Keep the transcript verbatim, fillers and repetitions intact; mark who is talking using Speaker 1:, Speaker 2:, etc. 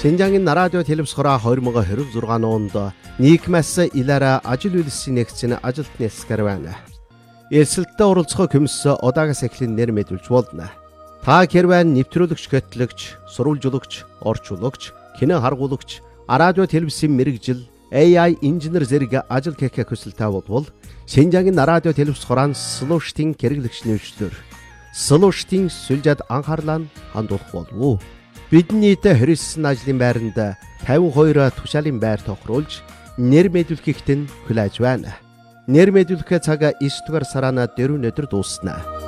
Speaker 1: Шинжаагийн радио телевизхороо хоёр мың двадцать шесть онд нийгмээс илаараа ажил үйлсийн нэгцэн ажилтны ясгаар байна. Эрсэлттэй оролцох комисс удаагаас эхлэн нэр мэдүүлж болно. Та хэрвээ нэвтрүүлэгч, хөтлөгч, сурвалжуулагч, орчуулагч, кино харгуулагч, радио телевизийн мэрэгжил, эй ай инженер зэрэг ажил хийх хүсэлтэй бол Шинжаагийн радио телевизхороо слуштын хэрэглэгч нэвшлэр слуштын сүлжээд анхаарлаа хандуулах болов. Бидний хэрэгсэн ажлын байранд пятьдесят two тушаалын байр тохируулж нэр мэдүүлэхэд хүлээж байна. Нэр мэдүүлэхээ цаг девять дугаар сараа дөрөв өдөр дуусна.